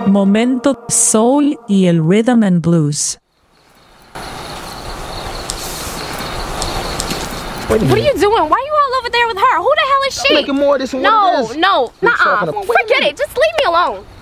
Momento soul y el rhythm and blues. What are you doing? Why are you all over there with her? Who the hell is she? Making more of this one. No, forget it. Just leave me alone.